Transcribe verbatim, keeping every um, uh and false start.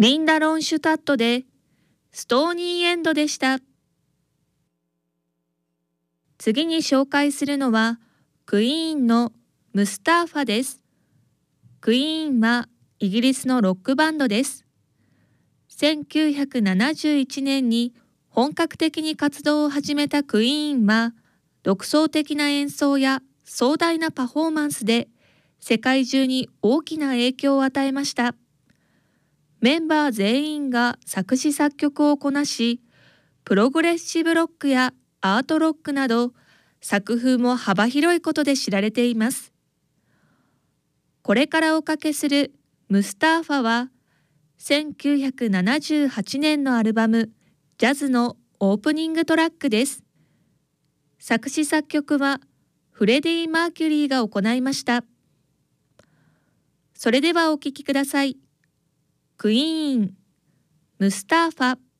リンダ・ロンシュタットでストーニーエンドでした。次に紹介するのはクイーンのムスターファです。クイーンはイギリスのロックバンドです。せんきゅうひゃくななじゅういちねんに本格的に活動を始めたクイーンは、独創的な演奏や壮大なパフォーマンスで世界中に大きな影響を与えました。メンバー全員が作詞作曲をこなし、プログレッシブロックやアートロックなど作風も幅広いことで知られています。これからおかけするムスターファは、せんきゅうひゃくななじゅうはちねんのアルバムジャズのオープニングトラックです。作詞作曲はフレディ・マーキュリーが行いました。それではお聴きください。クイーン、ムスターファ。